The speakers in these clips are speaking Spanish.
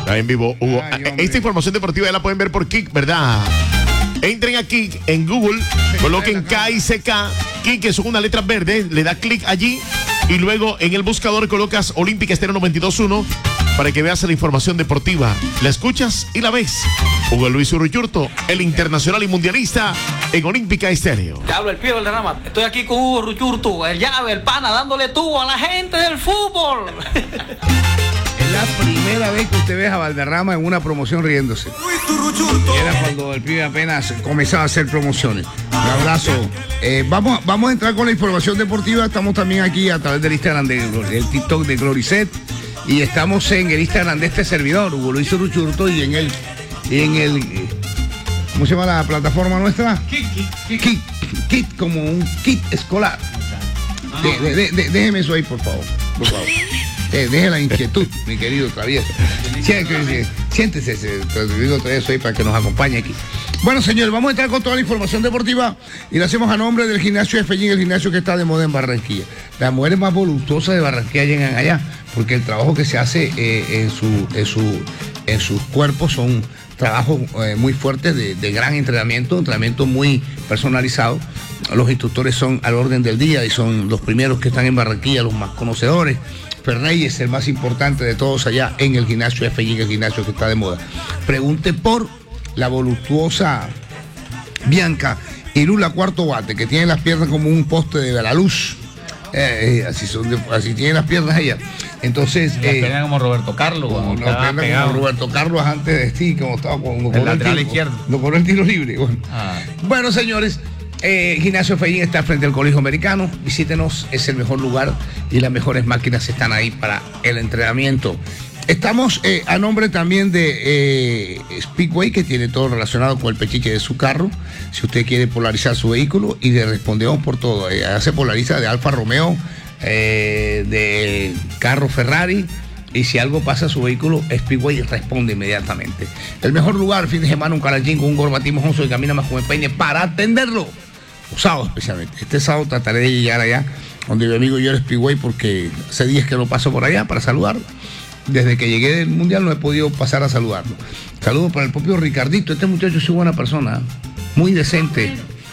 Está en vivo, Hugo. Esta información deportiva ya la pueden ver por Kik, ¿verdad? Entren a Kik en Google, coloquen KICK, Kik, que son unas letras verdes, le da clic allí y luego en el buscador colocas Olímpica Estéreo 92.1 para que veas la información deportiva. La escuchas y la ves. Hugo Luis Uruchurto, el internacional y mundialista en Olímpica Estéreo. Te hablo el Pío Valderrama. Estoy aquí con Hugo Uruchurto, el llave, el pana, dándole tubo a la gente del fútbol. Es la primera vez que usted ve a Valderrama en una promoción riéndose. Era cuando el pibe apenas comenzaba a hacer promociones. Un abrazo. Vamos a entrar con la información deportiva. Estamos también aquí a través del Instagram, del TikTok de Gloricet. Y estamos en el Instagram de este servidor, Hugo Luis Uruchurto, y en el ¿cómo se llama la plataforma nuestra? Kit, como un kit escolar. Déjeme eso ahí, por favor. Deje la inquietud, mi querido travieso. Siéntese, te digo todo eso ahí para que nos acompañe aquí. Bueno, señores, vamos a entrar con toda la información deportiva y lo hacemos a nombre del gimnasio Efellín, el gimnasio que está de moda en Barranquilla. Las mujeres más voluptuosas de Barranquilla llegan allá, porque el trabajo que se hace en sus cuerpos son trabajos muy fuertes de gran entrenamiento muy personalizado. Los instructores son al orden del día y son los primeros que están en Barranquilla, los más conocedores. Ferrey es el más importante de todos allá en el gimnasio Efellín, el gimnasio que está de moda. Pregunte por la voluptuosa Bianca Irula Cuarto Bate, que tiene las piernas como un poste de la luz. Así tiene las piernas ella. Entonces, las piernas como Roberto Carlos, como Roberto Carlos antes de Steve, como estaba con el lateral izquierdo. No con el tiro libre. Bueno, señores, gimnasio Efellín está frente al Colegio Americano. Visítenos, es el mejor lugar y las mejores máquinas están ahí para el entrenamiento. Estamos a nombre también de Speedway, que tiene todo relacionado con el pechiche de su carro. Si usted quiere polarizar su vehículo, y le respondemos por todo. Se polariza de Alfa Romeo, de carro Ferrari, y si algo pasa a su vehículo, Speedway responde inmediatamente. El mejor lugar, fin de semana, un carallín con un gorbatismo mojoso y camina más como el peine para atenderlo. Sábado especialmente. Este sábado trataré de llegar allá, donde mi amigo yo era Speedway, porque hace días que lo paso por allá para saludarlo. Desde que llegué del Mundial no he podido pasar a saludarlo. Saludos para el propio Ricardito. Este muchacho es buena persona, muy decente,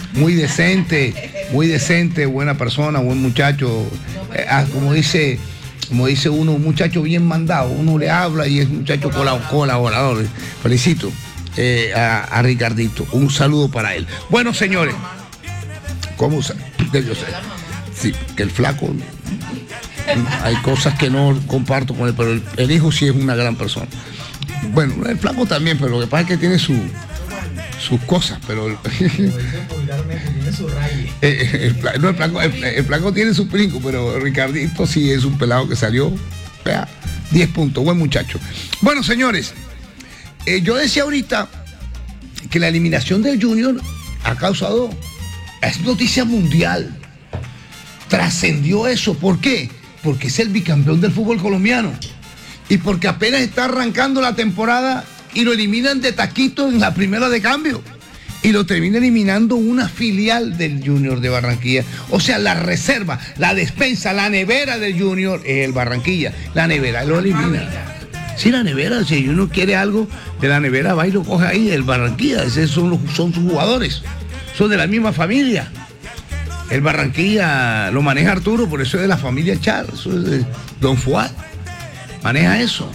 buena persona, buen muchacho. Como dice uno, un muchacho bien mandado. Uno le habla y es un muchacho colaborador. Felicito a Ricardito. Un saludo para él. Bueno, señores, ¿cómo yo sé? Sí, que el flaco... Hay cosas que no comparto con él, pero el hijo sí es una gran persona. Bueno, el flaco también, pero lo que pasa es que tiene sus cosas, pero... Tiene su raye. El flaco tiene su brinco, pero Ricardito sí es un pelado que salió, vea, 10 puntos, buen muchacho. Bueno, señores, yo decía ahorita que la eliminación del Junior ha causado... Es noticia mundial. Trascendió eso. ¿Por qué? Porque es el bicampeón del fútbol colombiano y porque apenas está arrancando la temporada y lo eliminan de taquito en la primera de cambio y lo termina eliminando una filial del Junior de Barranquilla. O sea, la reserva, la despensa, la nevera del Junior es el Barranquilla. La nevera lo elimina. Sí, la nevera, si uno quiere algo de la nevera, va y lo coge ahí, el Barranquilla. Esos son sus jugadores, son de la misma familia. El Barranquilla lo maneja Arturo, por eso es de la familia Char, eso es de Don Fuad. Maneja eso.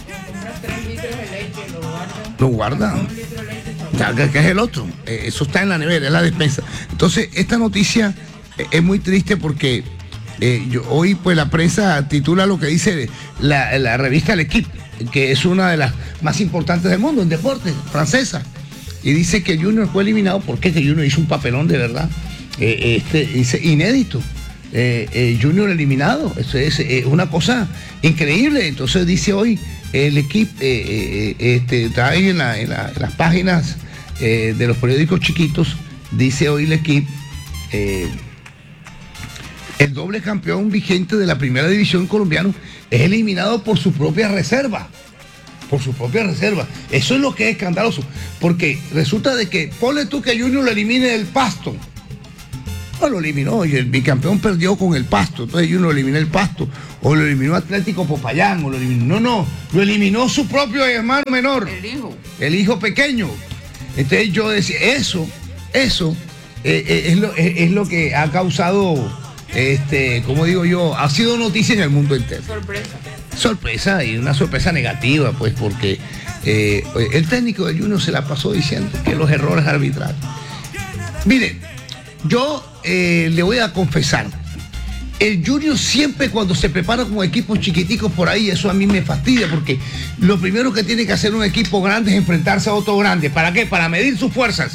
Lo guardan. ¿Qué es el otro? Eso está en la nevera, es la despensa. Entonces, esta noticia es muy triste porque hoy pues la prensa titula lo que dice la revista L'Equipe, que es una de las más importantes del mundo en deporte, francesa. Y dice que Junior fue eliminado porque que Junior hizo un papelón de verdad. Dice inédito, Junior eliminado. Eso es una cosa increíble. Entonces dice hoy el equipo, está ahí en las páginas de los periódicos chiquitos, dice hoy el equipo, el doble campeón vigente de la primera división colombiano es eliminado por su propia reserva. Eso es lo que es escandaloso, porque resulta de que ponle tú que Junior lo elimine del Pasto. No, lo eliminó. Y el bicampeón perdió con el Pasto. Entonces Junior eliminó el Pasto. O lo eliminó Atlético Popayán. O lo eliminó. No. Lo eliminó su propio hermano menor. El hijo pequeño. Entonces yo decía, eso es lo que ha causado, como digo yo, ha sido noticia en el mundo entero. Sorpresa, y una sorpresa negativa, pues, porque el técnico de Junior se la pasó diciendo que los errores arbitrales. Mire, yo le voy a confesar, el Junior siempre cuando se prepara con equipos chiquiticos por ahí, eso a mí me fastidia, porque lo primero que tiene que hacer un equipo grande es enfrentarse a otro grande. ¿Para qué? Para medir sus fuerzas.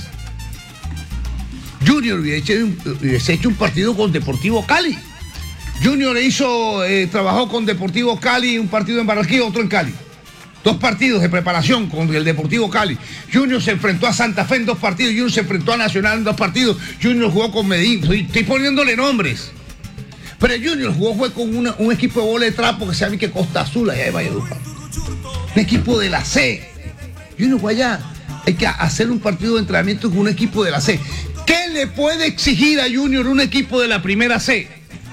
Junior hubiese hecho un partido con Deportivo Cali. Junior trabajó con Deportivo Cali, un partido en Barranquilla, otro en Cali. 2 partidos de preparación con el Deportivo Cali. Junior se enfrentó a Santa Fe en 2 partidos, Junior se enfrentó a Nacional en 2 partidos, Junior jugó con Medellín. Estoy poniéndole nombres. Pero el Junior fue con un equipo de bola de trapo que se llama que Costa Azul, allá de Valledupar. Un equipo de la C. Junior fue allá. Hay que hacer un partido de entrenamiento con un equipo de la C. ¿Qué le puede exigir a Junior un equipo de la primera C?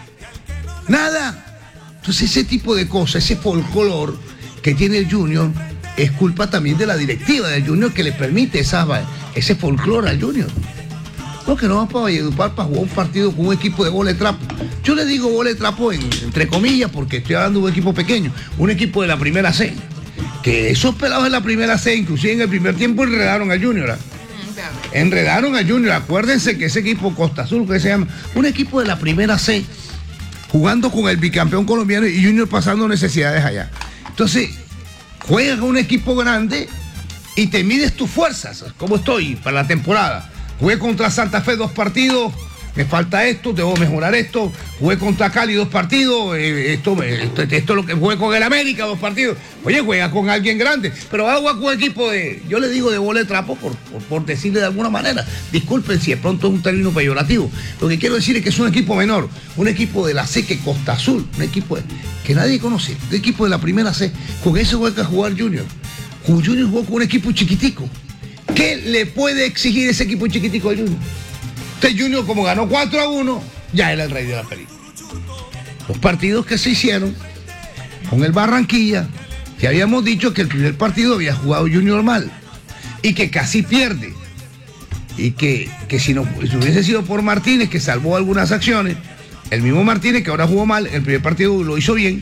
Nada. Entonces ese tipo de cosas, ese folclore que tiene el Junior, es culpa también de la directiva del Junior que le permite ese folclore al Junior. No, que no va para Valledupar para jugar un partido con un equipo de bola de trapo. Yo le digo bola de trapo entre comillas porque estoy hablando de un equipo pequeño, un equipo de la primera C. Que esos pelados de la primera C, inclusive en el primer tiempo, enredaron al Junior. Enredaron al Junior. Acuérdense que ese equipo Costa Azul, que se llama, un equipo de la primera C, jugando con el bicampeón colombiano y Junior pasando necesidades allá. Entonces, juegas con un equipo grande y te mides tus fuerzas. ¿Cómo estoy para la temporada? Jugué contra Santa Fe 2 partidos, me falta esto, debo mejorar esto. Jugué contra Cali 2 partidos, esto es lo que jugué con el América 2 partidos. Oye, juega con alguien grande, pero va a jugar con un equipo yo le digo de bola de trapo por decirle de alguna manera. Disculpen si de pronto es un término peyorativo. Lo que quiero decir es que es un equipo menor, un equipo de la C que Costa Azul, un equipo que nadie conoce, un equipo de la primera C. Con eso juega a jugar Junior. Junior jugó con un equipo chiquitico. ¿Qué le puede exigir ese equipo chiquitico de Junior? Este Junior, como ganó 4-1, ya era el rey de la película. Los partidos que se hicieron con el Barranquilla, ya habíamos dicho que el primer partido había jugado Junior mal y que casi pierde. Y que si hubiese sido por Martínez, que salvó algunas acciones, el mismo Martínez, que ahora jugó mal, el primer partido lo hizo bien,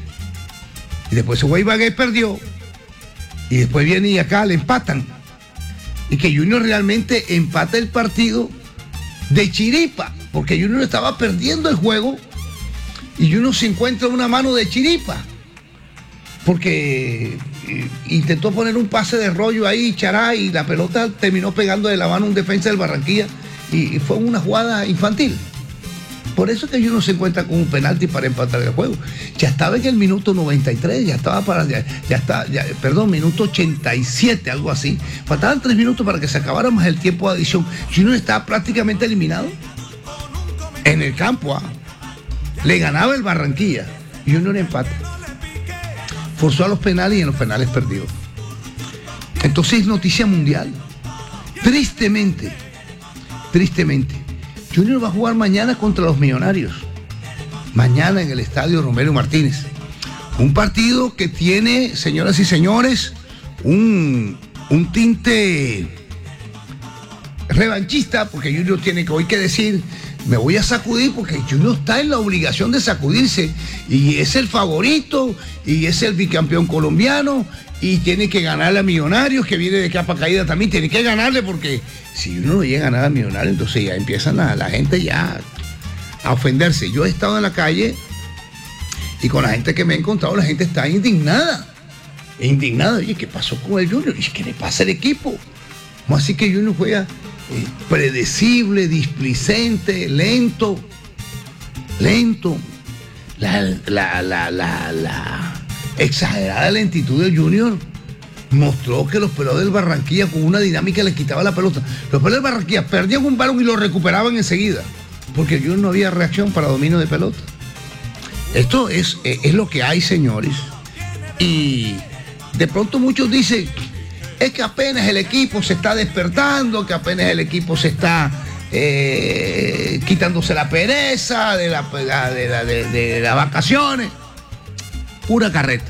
y después ese güey Bagué perdió, y después viene y acá le empatan. Y que Junior realmente empata el partido de chiripa, porque Junior estaba perdiendo el juego y Junior se encuentra una mano de chiripa, porque intentó poner un pase de rollo ahí, Chará, y la pelota terminó pegando de la mano un defensa del Barranquilla y fue una jugada infantil. Por eso es que Junior se encuentra con un penalti para empatar el juego. Ya estaba en el minuto 93, minuto 87, algo así. Faltaban 3 minutos para que se acabara más el tiempo de adición. Junior estaba prácticamente eliminado en el campo. Le ganaba el Barranquilla y Junior empata. Forzó a los penales y en los penales perdió. Entonces, noticia mundial. Tristemente, Junior va a jugar mañana contra los Millonarios. Mañana en el estadio Romero Martínez. Un partido que tiene, señoras y señores, un tinte revanchista, porque Junior tiene que hoy que decir, me voy a sacudir, porque Junior está en la obligación de sacudirse y es el favorito y es el bicampeón colombiano y tiene que ganarle a Millonarios, que viene de capa caída también, tiene que ganarle, porque si uno no llega a ganar a Millonarios, entonces ya empiezan la gente ya a ofenderse. Yo he estado en la calle y con la gente que me he encontrado, la gente está indignada. Oye, ¿qué pasó con el Junior? ¿Y qué le pasa al equipo? ¿Cómo así que Junior juega predecible, displicente, lento? La exagerada lentitud del Junior mostró que los pelados del Barranquilla con una dinámica le quitaba la pelota. Los pelados del Barranquilla perdían un balón y lo recuperaban enseguida, porque el Junior no había reacción para dominio de pelota. Esto es lo que hay, señores. Y de pronto muchos dicen, es que apenas el equipo se está despertando, que apenas el equipo se está quitándose la pereza de las vacaciones. Pura carreta.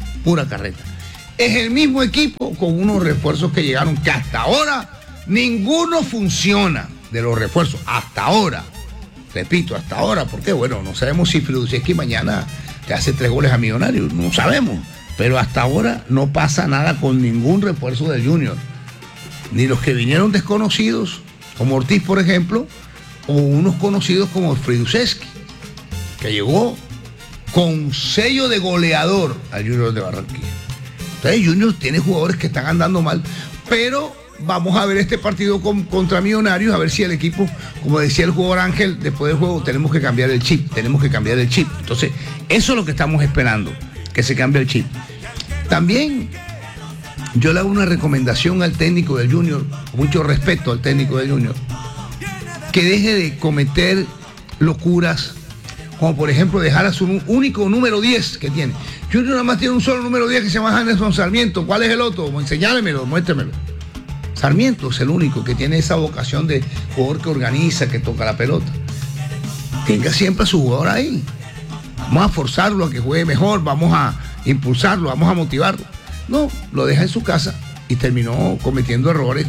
Es el mismo equipo con unos refuerzos que llegaron, que hasta ahora ninguno funciona de los refuerzos. Hasta ahora. Repito, hasta ahora. Porque bueno, no sabemos si Friduseski mañana te hace 3 goles a Millonarios. No sabemos. Pero hasta ahora no pasa nada con ningún refuerzo del Junior. Ni los que vinieron desconocidos, como Ortiz, por ejemplo, o unos conocidos como Friduseski, que llegó con sello de goleador al Junior de Barranquilla. Entonces Junior tiene jugadores que están andando mal, pero vamos a ver este partido contra Millonarios, a ver si el equipo, como decía el jugador Ángel, después del juego tenemos que cambiar el chip. Entonces, eso es lo que estamos esperando, que se cambie el chip. También yo le hago una recomendación al técnico del Junior, con mucho respeto al técnico del Junior, que deje de cometer locuras, como por ejemplo dejar a su único número 10 que tiene. Junior nada más tiene un solo número 10 que se llama Anderson Sarmiento. ¿Cuál es el otro? Enseñálemelo, muéstremelo. Sarmiento es el único que tiene esa vocación de jugador que organiza, que toca la pelota. Tenga siempre a su jugador ahí. Vamos a forzarlo a que juegue mejor, vamos a impulsarlo, vamos a motivarlo. No, lo deja en su casa y terminó cometiendo errores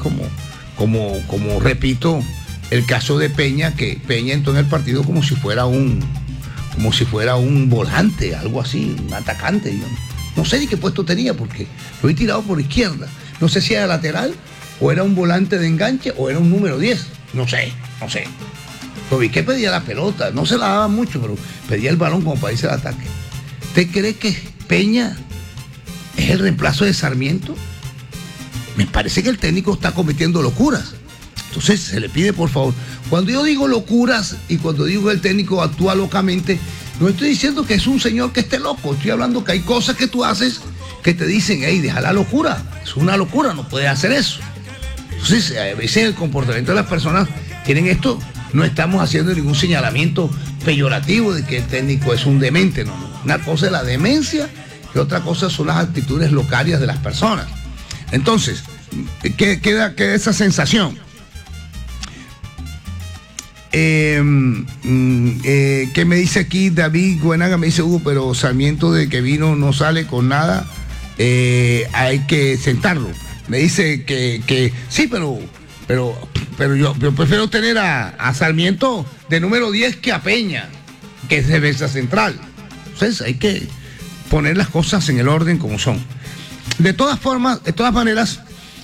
como repito, el caso de Peña, que Peña entró en el partido como si fuera un volante, algo así, un atacante. Yo no sé ni qué puesto tenía porque lo he tirado por izquierda. No sé si era lateral o era un volante de enganche o era un número 10. No sé. Lo vi que pedía la pelota, no se la daba mucho, pero pedía el balón como para irse al ataque. ¿Usted cree que Peña es el reemplazo de Sarmiento? Me parece que el técnico está cometiendo locuras. Entonces se le pide, por favor, cuando yo digo locuras y cuando digo que el técnico actúa locamente, no estoy diciendo que es un señor que esté loco, estoy hablando que hay cosas que tú haces que te dicen, hey, deja la locura, es una locura, no puedes hacer eso. Entonces, a veces el comportamiento de las personas tienen esto, no estamos haciendo ningún señalamiento peyorativo de que el técnico es un demente, no. Una cosa es la demencia y otra cosa son las actitudes locarias de las personas. Entonces, queda esa sensación. ¿Qué me dice aquí David Guenaga? Me dice Hugo, pero Sarmiento de que vino no sale con nada, hay que sentarlo. Me dice que sí, pero yo prefiero tener a Sarmiento de número 10 que a Peña, que es defensa central. Entonces hay que poner las cosas en el orden como son. De todas maneras,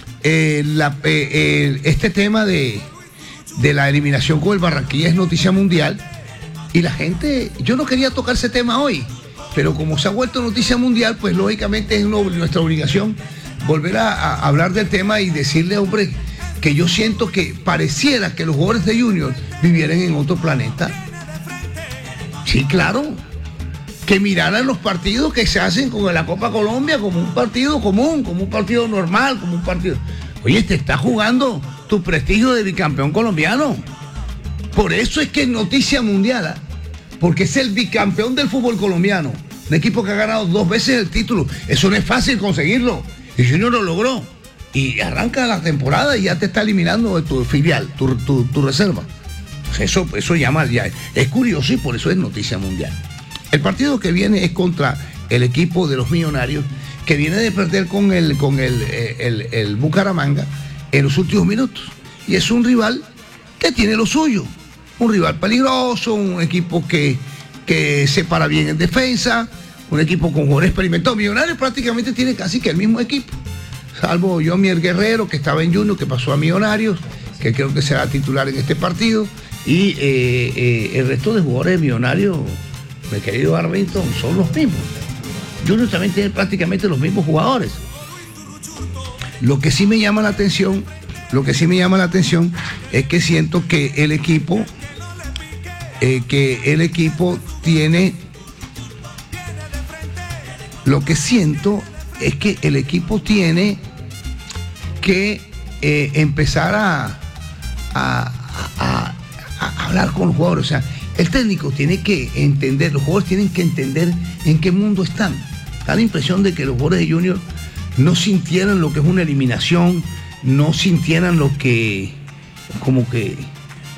este tema de la eliminación con el Barranquilla es noticia mundial y la gente, yo no quería tocar ese tema hoy, pero como se ha vuelto noticia mundial, pues lógicamente es nuestra obligación volver a hablar del tema y decirle, hombre, que yo siento que pareciera que los jugadores de Junior vivieran en otro planeta. Sí, claro, que miraran los partidos que se hacen con la Copa Colombia como un partido común, como un partido normal, como un partido... Oye, te está jugando tu prestigio de bicampeón colombiano. Por eso es que es noticia mundial, porque es el bicampeón del fútbol colombiano. Un equipo que ha ganado 2 veces el título. Eso no es fácil conseguirlo. Y Junior lo logró. Y arranca la temporada y ya te está eliminando de tu filial, tu reserva. Pues eso llama, ya es curioso y por eso es noticia mundial. El partido que viene es contra el equipo de los Millonarios, que viene de perder con el Bucaramanga en los últimos minutos. Y es un rival que tiene lo suyo. Un rival peligroso, un equipo que se para bien en defensa, un equipo con jugadores experimentados. Millonarios prácticamente tiene casi que el mismo equipo, salvo Yomier Guerrero, que estaba en Junior, que pasó a Millonarios, que creo que será titular en este partido. Y el resto de jugadores de Millonarios, mi querido Arlington, son los mismos. Junior también tiene prácticamente los mismos jugadores. Lo que sí me llama la atención es que siento que el equipo tiene... Lo que siento es que el equipo tiene que empezar a hablar con los jugadores. O sea, el técnico tiene que entender, los jugadores tienen que entender en qué mundo están. Da la impresión de que los jugadores de Junior no sintieran lo que es una eliminación, no sintieran lo que, como que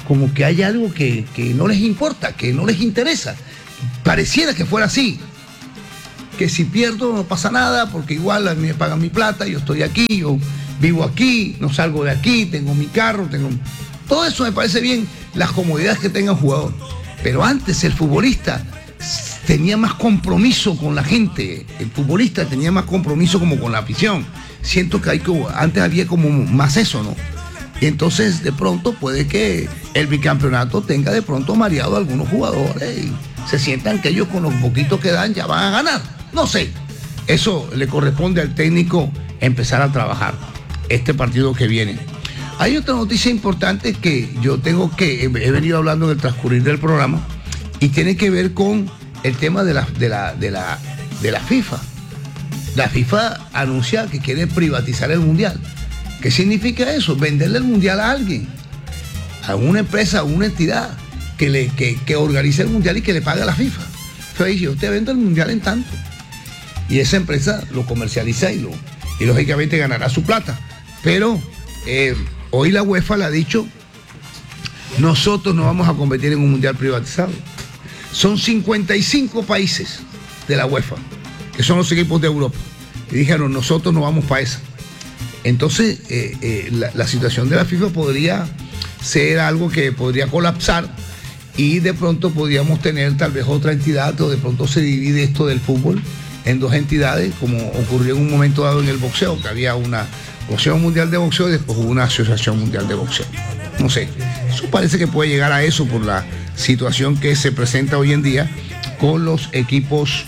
como que hay algo que no les importa, que no les interesa. Pareciera que fuera así, que si pierdo no pasa nada, porque igual a mí me pagan mi plata, yo estoy aquí, yo vivo aquí, no salgo de aquí, tengo mi carro, todo eso me parece bien, las comodidades que tenga un jugador. Pero antes el futbolista tenía más compromiso con la gente, el futbolista tenía más compromiso como con la afición. Siento que antes había como más eso, ¿no? Y entonces de pronto puede que el bicampeonato tenga de pronto mareado a algunos jugadores y se sientan que ellos con los poquitos que dan ya van a ganar. No sé, eso le corresponde al técnico empezar a trabajar este partido que viene. Hay otra noticia importante que yo he venido hablando en el transcurrir del programa y tiene que ver con el tema de la FIFA. La FIFA anuncia que quiere privatizar el Mundial. ¿Qué significa eso? Venderle el Mundial a alguien, a una empresa, a una entidad que organice el Mundial y que le pague a la FIFA. Entonces yo te vendo el Mundial en tanto. Y esa empresa lo comercializa y lógicamente ganará su plata. Pero hoy la UEFA le ha dicho, nosotros no vamos a competir en un Mundial privatizado. Son 55 países de la UEFA, que son los equipos de Europa. Y dijeron, nosotros no vamos para esa. Entonces, la situación de la FIFA podría ser algo que podría colapsar y de pronto podríamos tener tal vez otra entidad o de pronto se divide esto del fútbol en dos entidades, como ocurrió en un momento dado en el boxeo, que había una Asociación Mundial de Boxeo y después hubo una Asociación Mundial de Boxeo. No sé, eso parece que puede llegar a eso por la situación que se presenta hoy en día con los equipos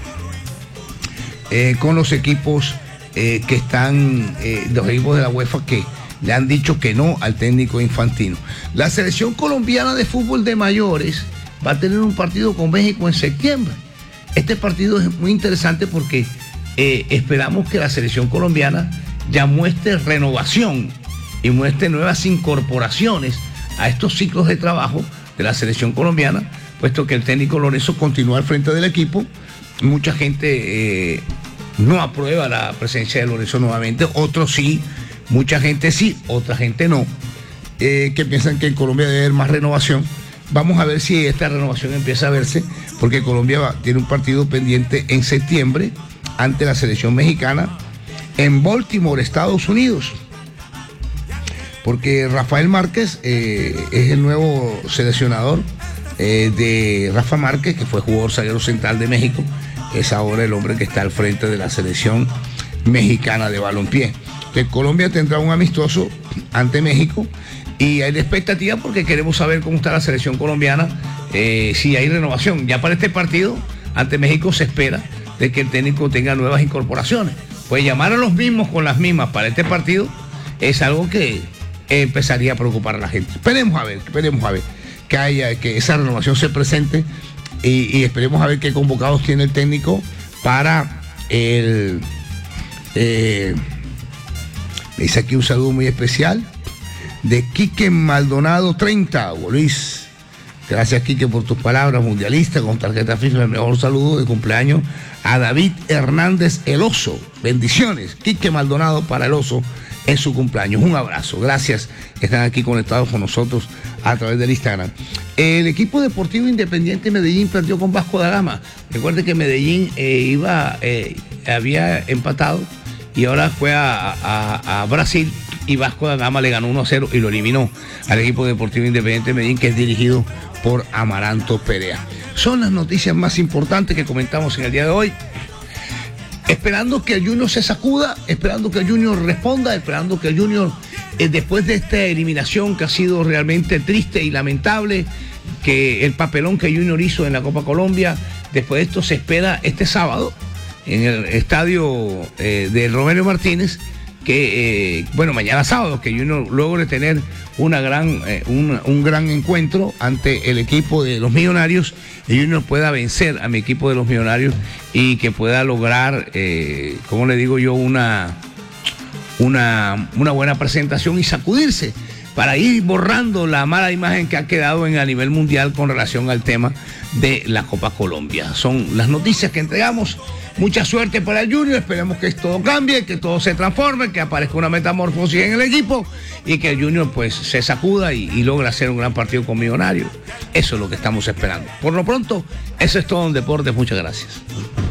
que están, los equipos de la UEFA que le han dicho que no al técnico Infantino. La selección colombiana de fútbol de mayores va a tener un partido con México en septiembre. Este partido es muy interesante porque esperamos que la selección colombiana ya muestre renovación y muestre nuevas incorporaciones a estos ciclos de trabajo de la selección colombiana, puesto que el técnico Lorenzo continúa al frente del equipo. Mucha gente no aprueba la presencia de Lorenzo nuevamente, otros sí, mucha gente sí, otra gente no, que piensan que en Colombia debe haber más renovación. Vamos a ver si esta renovación empieza a verse, porque Colombia tiene un partido pendiente en septiembre ante la selección mexicana en Baltimore, Estados Unidos, porque Rafael Márquez es el nuevo seleccionador de Rafa Márquez, que fue jugador zaguero central de México. Es ahora el hombre que está al frente de la selección mexicana de balompié. Entonces, Colombia tendrá un amistoso ante México y hay de expectativa porque queremos saber cómo está la selección colombiana, si hay renovación. Ya para este partido ante México se espera de que el técnico tenga nuevas incorporaciones. Pues llamar a los mismos con las mismas para este partido es algo que empezaría a preocupar a la gente. Esperemos a ver que esa renovación se presente. Y esperemos a ver qué convocados tiene el técnico para el... me dice aquí un saludo muy especial de Quique Maldonado 30, Hugo Luis. Gracias, Quique, por tus palabras, mundialista, con tarjeta FIFA. El mejor saludo de cumpleaños a David Hernández El Oso. Bendiciones, Quique Maldonado para El Oso en su cumpleaños. Un abrazo, gracias que están aquí conectados con nosotros a través del Instagram. El equipo deportivo Independiente Medellín perdió con Vasco da Gama. Recuerde que Medellín había empatado y ahora fue a Brasil y Vasco da Gama le ganó 1-0 y lo eliminó al equipo deportivo Independiente Medellín, que es dirigido por Amaranto Perea. Son las noticias más importantes que comentamos en el día de hoy. Esperando que el Junior se sacuda, esperando que el Junior responda, esperando que el Junior, después de esta eliminación que ha sido realmente triste y lamentable, que el papelón que Junior hizo en la Copa Colombia, después de esto se espera este sábado en el estadio de Romelio Martínez, que, mañana sábado, que Junior logre tener un gran encuentro ante el equipo de los Millonarios y Junior pueda vencer a mi equipo de los Millonarios y que pueda lograr, como le digo yo, una buena presentación y sacudirse para ir borrando la mala imagen que ha quedado a nivel mundial con relación al tema de la Copa Colombia. Son las noticias que entregamos. Mucha suerte para el Junior, esperemos que todo cambie, que todo se transforme, que aparezca una metamorfosis en el equipo y que el Junior pues se sacuda y logre hacer un gran partido con Millonarios. Eso es lo que estamos esperando. Por lo pronto, eso es todo en Deportes. Muchas gracias.